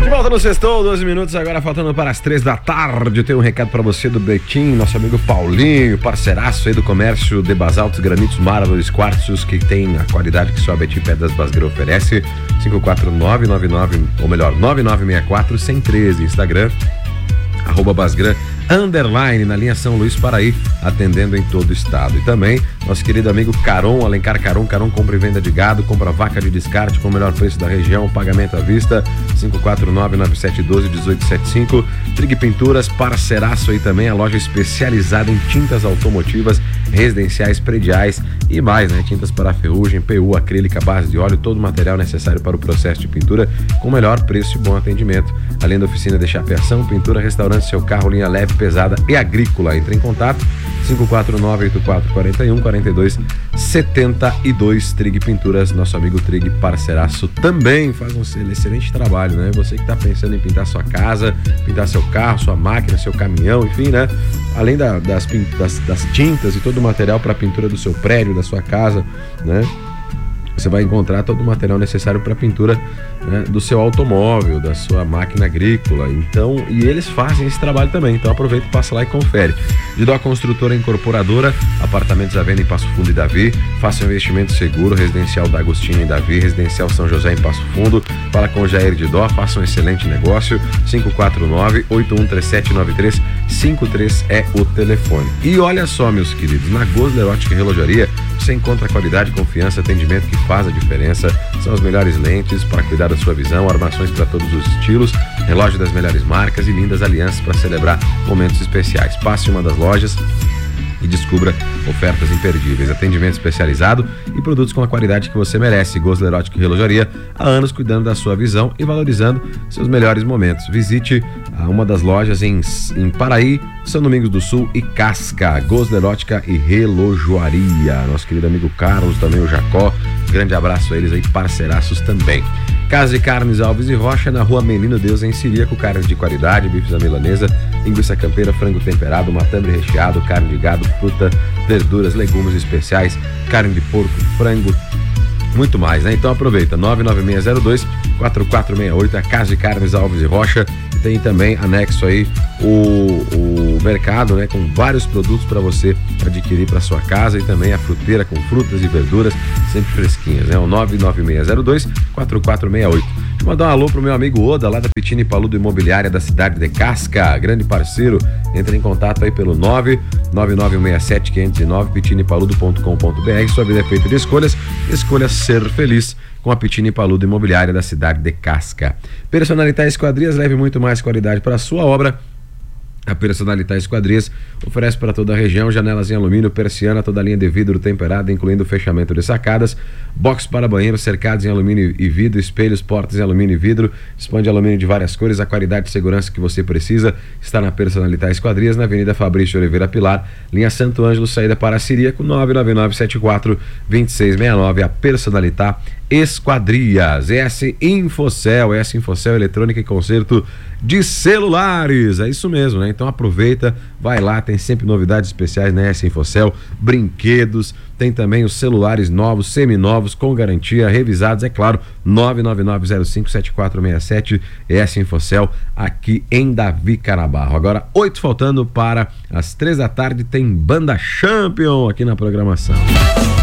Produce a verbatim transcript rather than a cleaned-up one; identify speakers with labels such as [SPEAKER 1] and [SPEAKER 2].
[SPEAKER 1] De volta no Sextou, doze minutos agora, faltando para as três da tarde. Tem um recado para você do Betim, nosso amigo Paulinho, parceiraço aí do comércio de basaltos, granitos, mármores, quartzos, que tem a qualidade que só a Betim Pedras Basgra oferece. cinco quatro nove nove nove, ou melhor, nove nove seis quatro, um zero um três, Instagram, arroba Basgran, underline, na linha São Luís Paraí, atendendo em todo o estado. E também, nosso querido amigo Caron, Alencar Caron, Caron compra e venda de gado, compra vaca de descarte com o melhor preço da região, pagamento à vista, cinco quatro nove nove sete um dois um oito sete cinco. Trig Pinturas, parceiraço aí também, a loja especializada em tintas automotivas, residenciais, prediais e mais, né? Tintas para ferrugem, P U, acrílica, base de óleo, todo o material necessário para o processo de pintura, com o melhor preço e bom atendimento. Além da oficina de chapeação, pintura, restaurante, seu carro, linha leve, pesada e agrícola. Entre em contato cinco quatro nove oito quatro quatro um quatro dois sete dois. Trig Pinturas, nosso amigo Trig, parceiraço, também faz um excelente trabalho, né? Você que está pensando em pintar sua casa, pintar seu carro, sua máquina, seu caminhão, enfim, né? Além da, das, das, das tintas e todo o material para pintura do seu prédio, da sua casa, né? Você vai encontrar todo o material necessário para pintura, né, do seu automóvel, da sua máquina agrícola. Então, e eles fazem esse trabalho também. Então aproveita e passa lá e confere. Didó Construtora Incorporadora, apartamentos à venda em Passo Fundo e Davi. Faça um investimento seguro, residencial da Agostinho e Davi, residencial São José em Passo Fundo. Fala com o Jair Didó, faça um excelente negócio. cinco quatro nove oito um três sete nove três cinco três é o telefone. E olha só, meus queridos, na Gosler Ótica e Relojaria você encontra qualidade, confiança, atendimento que faz a diferença. São as melhores lentes para cuidar da sua visão, armações para todos os estilos, relógio das melhores marcas e lindas alianças para celebrar momentos especiais. Passe em uma das lojas e descubra ofertas imperdíveis, atendimento especializado e produtos com a qualidade que você merece. Gosler Ótica e Relojaria, há anos cuidando da sua visão e valorizando seus melhores momentos. Visite uma das lojas em, em Paraí, São Domingos do Sul e Casca. Gosler Ótica e Relojaria. Nosso querido amigo Carlos, também o Jacó, grande abraço a eles aí, parceiraços também. Casa de Carnes Alves e Rocha, na rua Menino Deus, em Siria, com carnes de qualidade, bifes à milanesa, linguiça campeira, frango temperado, matambre recheado, carne de gado, fruta, verduras, legumes especiais, carne de porco, frango, muito mais, né? Então aproveita, nove nove seis zero dois quatro quatro seis oito, a Casa de Carnes Alves e Rocha. Tem também anexo aí o, o mercado, né, com vários produtos para você adquirir para sua casa, e também a fruteira com frutas e verduras sempre fresquinhas, né? O nove nove seis zero dois quatro quatro seis oito. Deixa eu mandar um alô pro meu amigo Oda, lá da Pitini Paludo Imobiliária da cidade de Casca, grande parceiro. Entre em contato aí pelo nove nove nove seis sete cinco zero nove, pitini paludo ponto com ponto b r. Sua vida é feita de escolhas, escolha ser feliz com a Pitini Paludo Imobiliária da cidade de Casca. Personalitar Esquadrias, leve muito mais qualidade para a sua obra. A Personalitar Esquadrias oferece para toda a região janelas em alumínio, persiana, toda a linha de vidro temperada, incluindo o fechamento de sacadas, box para banheiro, cercados em alumínio e vidro, espelhos, portas em alumínio e vidro, dispõe de alumínio de várias cores. A qualidade e segurança que você precisa está na Personalitar Esquadrias, na Avenida Fabrício Oliveira Pilar, linha Santo Ângelo, saída para Siriaco, nove nove nove sete quatro dois seis seis nove. A Personalitar Esquadrias. S Infocel, S Infocel, eletrônica e conserto de celulares. É isso mesmo, né? Então aproveita, vai lá, tem sempre novidades especiais na S Infocel, brinquedos, tem também os celulares novos, seminovos, com garantia, revisados, é claro. Nove nove nove zero cinco sete quatro seis sete, S Infocel, aqui em Davi Canabarro. Agora, oito faltando para as três da tarde, tem Banda Champion aqui na programação.